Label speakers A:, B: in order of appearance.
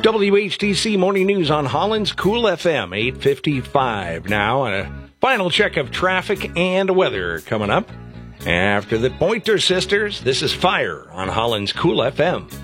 A: WHTC Morning News on Holland's Cool FM, 8:55 now. A final check of traffic and weather coming up. After the Pointer Sisters, this is Fire on Holland's Cool FM.